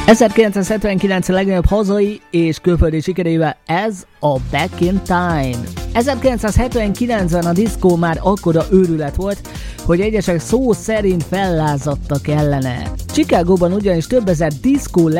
1979 legnagyobb hazai és külföldi sikerével ez a Back in Time. 1979-ben a diszkó már akkora őrület volt, hogy egyesek szó szerint fellázadtak ellene. Chicagóban ugyanis több ezer diszkó